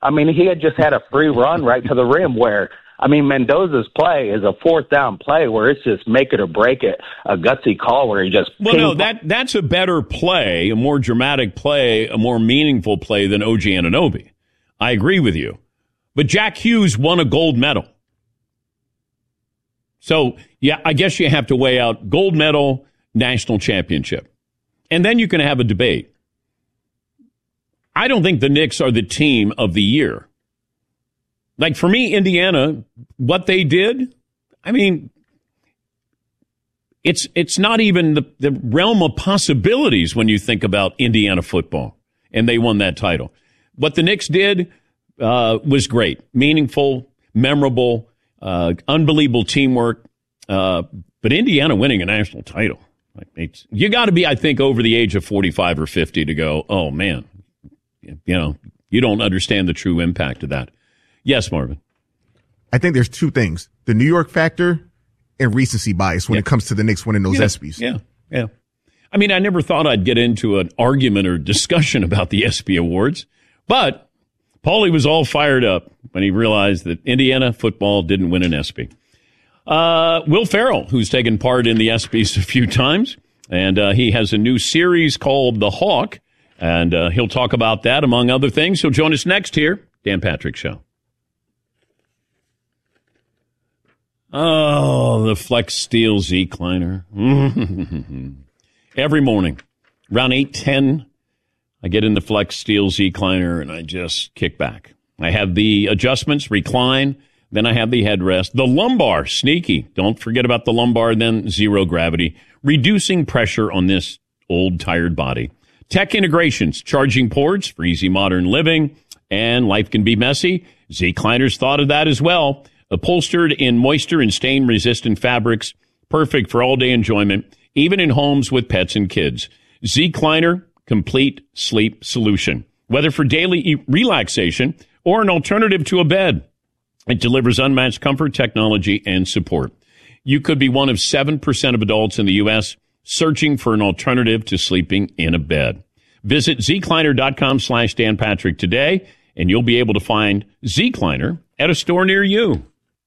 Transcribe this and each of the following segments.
I mean, he had just had a free run right to the rim where, I mean, Mendoza's play is a fourth down play where it's just make it or break it, a gutsy call where he just... Well, no, that's a better play, a more dramatic play, a more meaningful play than OG Anunoby. I agree with you. But Jack Hughes won a gold medal. So, yeah, I guess you have to weigh out gold medal, national championship. And then you can have a debate. I don't think the Knicks are the team of the year. Like, for me, Indiana, what they did, I mean, it's not even the realm of possibilities when you think about Indiana football, and they won that title. What the Knicks did was great, meaningful, memorable, unbelievable teamwork. But Indiana winning a national title, you got to be, I think, over the age of 45 or 50 to go, oh, man, you don't understand the true impact of that. Yes, Marvin. I think there's two things, the New York factor and recency bias when it comes to the Knicks winning those ESPYs. Yeah. I mean, I never thought I'd get into an argument or discussion about the ESPY Awards, but Paulie was all fired up when he realized that Indiana football didn't win an ESPY. Will Ferrell, who's taken part in the ESPYs a few times, and he has a new series called The Hawk, and he'll talk about that, among other things. He'll join us next here, Dan Patrick Show. Oh, the Flex Steel Z-Kleiner. Every morning, around 8:10, I get in the Flex Steel Z-Kleiner, and I just kick back. I have the adjustments, recline, then I have the headrest. The lumbar, sneaky. Don't forget about the lumbar, then zero gravity, reducing pressure on this old, tired body. Tech integrations, charging ports for easy modern living, and life can be messy. Z-Kleiner's thought of that as well. Upholstered in moisture and stain-resistant fabrics, perfect for all-day enjoyment, even in homes with pets and kids. Z-Kleiner, complete sleep solution. Whether for daily relaxation or an alternative to a bed, it delivers unmatched comfort, technology, and support. You could be one of 7% of adults in the U.S. searching for an alternative to sleeping in a bed. Visit zkleiner.com/Dan Patrick today, and you'll be able to find Z-Kleiner at a store near you.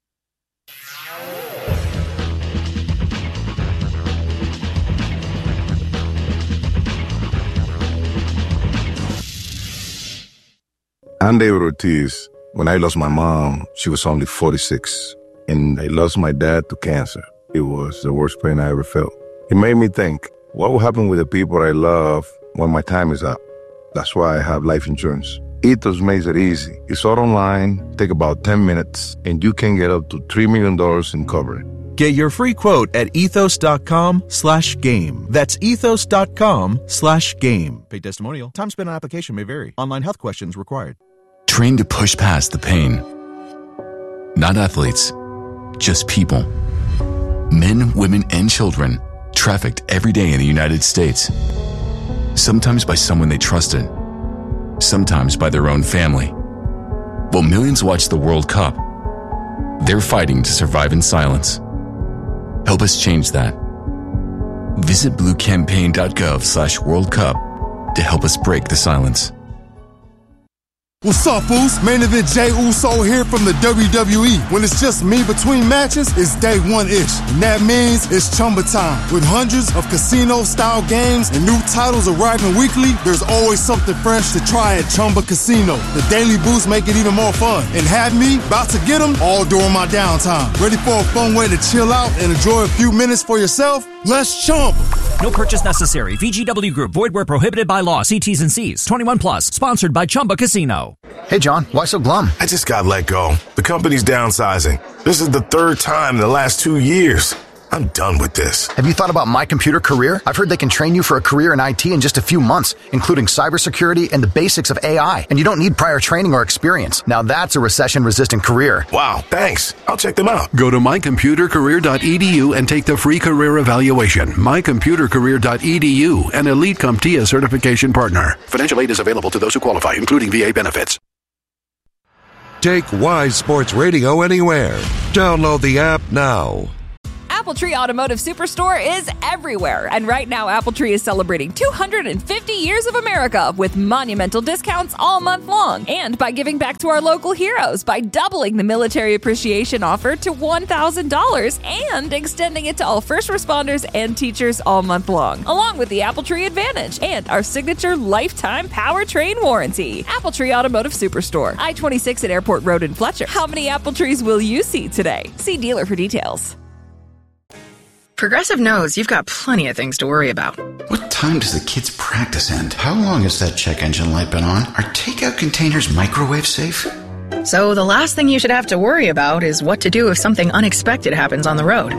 I'm David Ortiz. When I lost my mom, she was only 46. And I lost my dad to cancer. It was the worst pain I ever felt. It made me think, what will happen with the people I love when my time is up? That's why I have life insurance. Ethos makes it easy. It's all online, take about 10 minutes, and you can get up to $3 million in coverage. Get your free quote at ethos.com/game. That's ethos.com/game. Paid testimonial. Time spent on application may vary. Online health questions required. Trained to push past the pain. Not athletes, just people. Men, women, and children trafficked every day in the United States. Sometimes by someone they trusted. Sometimes by their own family. While millions watch the World Cup, they're fighting to survive in silence. Help us change that. Visit bluecampaign.gov/World Cup to help us break the silence. What's up, Boost? Main Event Jey Uso here from the WWE. When it's just me between matches, it's day one-ish. And that means it's Chumba time. With hundreds of casino-style games and new titles arriving weekly, there's always something fresh to try at Chumba Casino. The Daily Boost make it even more fun. And have me about to get them all during my downtime. Ready for a fun way to chill out and enjoy a few minutes for yourself? Let's Chumba. No purchase necessary. VGW Group. Void where prohibited by law. See T's and C's. 21 plus. Sponsored by Chumba Casino. Hey, John. Why so glum? I just got let go. The company's downsizing. This is the third time in the last 2 years. I'm done with this. Have you thought about My Computer Career? I've heard they can train you for a career in IT in just a few months, including cybersecurity and the basics of AI. And you don't need prior training or experience. Now that's a recession-resistant career. Wow, thanks. I'll check them out. Go to mycomputercareer.edu and take the free career evaluation. mycomputercareer.edu, an Elite CompTIA certification partner. Financial aid is available to those who qualify, including VA benefits. Take Wise Sports Radio anywhere. Download the app now. Apple Tree Automotive Superstore is everywhere. And right now, Apple Tree is celebrating 250 years of America with monumental discounts all month long. And by giving back to our local heroes by doubling the military appreciation offer to $1,000 and extending it to all first responders and teachers all month long, along with the Apple Tree Advantage and our signature lifetime powertrain warranty. Apple Tree Automotive Superstore, I-26 at Airport Road in Fletcher. How many apple trees will you see today? See dealer for details. Progressive knows you've got plenty of things to worry about. What time does the kids' practice end? How long has that check engine light been on? Are takeout containers microwave safe? So the last thing you should have to worry about is what to do if something unexpected happens on the road.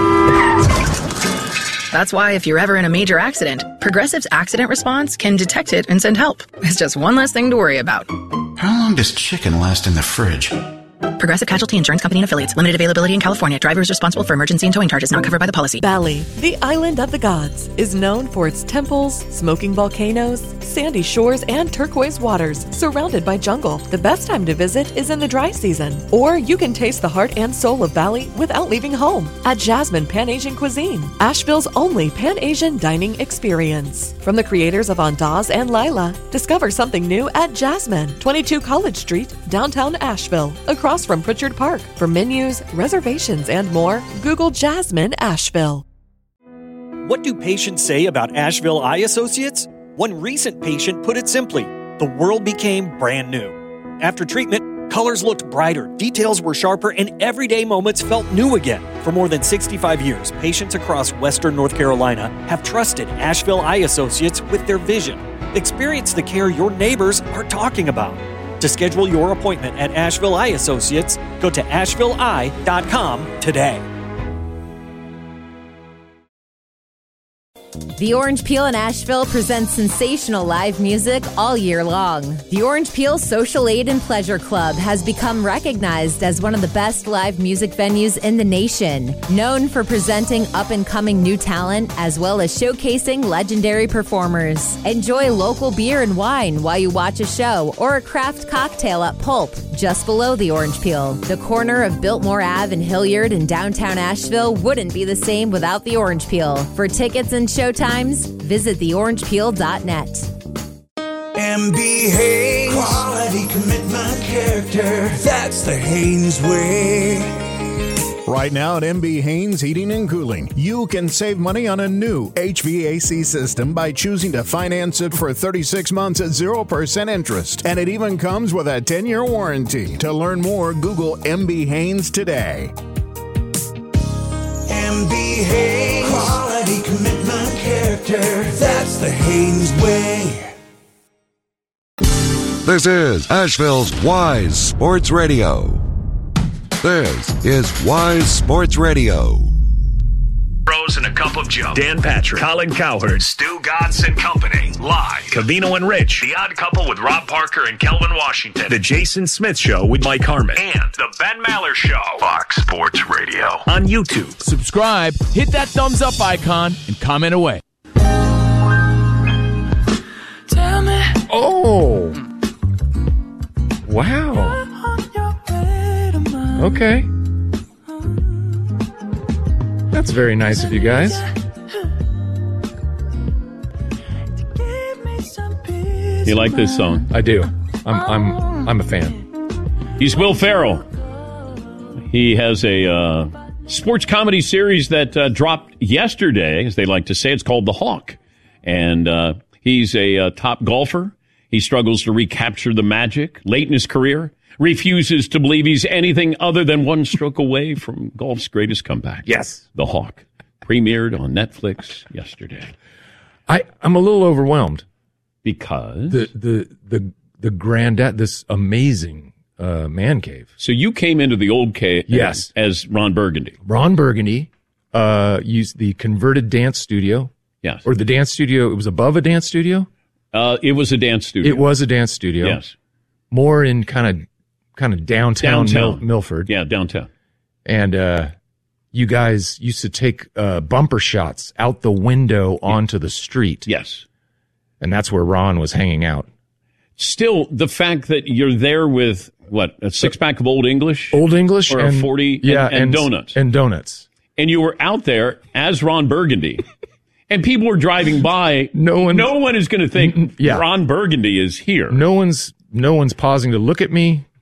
That's why if you're ever in a major accident, Progressive's accident response can detect it and send help. It's just one less thing to worry about. How long does chicken last in the fridge? Progressive Casualty Insurance Company and Affiliates. Limited availability in California. Driver is responsible for emergency and towing charges not covered by the policy. Bali, the island of the gods, is known for its temples, smoking volcanoes, sandy shores, and turquoise waters, surrounded by jungle. The best time to visit is in the dry season. Or you can taste the heart and soul of Bali without leaving home at Jasmine Pan-Asian Cuisine, Asheville's only Pan-Asian dining experience. From the creators of Andaz and Lila, discover something new at Jasmine, 22 College Street, downtown Asheville, across from Pritchard Park. For menus, reservations, and more, Google Jasmine Asheville. What do patients say about Asheville Eye Associates? One recent patient put it simply, the world became brand new. After treatment, colors looked brighter, details were sharper, and everyday moments felt new again. For more than 65 years, patients across Western North Carolina have trusted Asheville Eye Associates with their vision. Experience the care your neighbors are talking about. To schedule your appointment at Asheville Eye Associates, go to AshevilleEye.com today. The Orange Peel in Asheville presents sensational live music all year long. The Orange Peel Social Aid and Pleasure Club has become recognized as one of the best live music venues in the nation. Known for presenting up-and-coming new talent as well as showcasing legendary performers. Enjoy local beer and wine while you watch a show or a craft cocktail at Pulp, just below the Orange Peel. The corner of Biltmore Ave and Hilliard in downtown Asheville wouldn't be the same without the Orange Peel. For tickets and showtimes, visit theorangepeel.net. MB Haynes, quality, commitment, character. That's the Haynes way. Right now at MB Haynes Heating and Cooling, you can save money on a new HVAC system by choosing to finance it for 36 months at 0% interest. And it even comes with a 10-year warranty. To learn more, Google MB Haynes today. MB Haynes, quality, commitment, character. That's the Haynes way. This is Asheville's Wise Sports Radio. This is Wise Sports Radio. Rose and a Cup of Joe. Dan Patrick, Colin Cowherd, Stu Godson Company. Live. Covino and Rich. The Odd Couple with Rob Parker and Kelvin Washington. The Jason Smith Show with Mike Harmon. And The Ben Maller Show. Fox Sports Radio. On YouTube. Subscribe, hit that thumbs up icon, and comment away. Tell me. Oh. Wow. Okay. That's very nice of you guys. You like this song? I do. I'm a fan. He's Will Ferrell. He has a sports comedy series that dropped yesterday, as they like to say. It's called The Hawk. And he's a top golfer. He struggles to recapture the magic late in his career. Refuses to believe he's anything other than one stroke away from golf's greatest comeback. Yes. The Hawk. Premiered on Netflix yesterday. I'm a little overwhelmed. Because? The granddad, this amazing man cave. So you came into the old cave yes. as Ron Burgundy. Ron Burgundy used the converted dance studio. Yes. Or the dance studio, it was above a dance studio? It was a dance studio. It was a dance studio. Yes. More in kind of downtown. Milford. Yeah, downtown. And you guys used to take bumper shots out the window onto the street. Yes. And that's where Ron was hanging out. Still, the fact that you're there with, what, a six-pack of Old English? Old English or and a 40 yeah, and donuts. And donuts. and you were out there as Ron Burgundy, and people were driving by, no one is going to think Ron Burgundy is here. No one's pausing to look at me.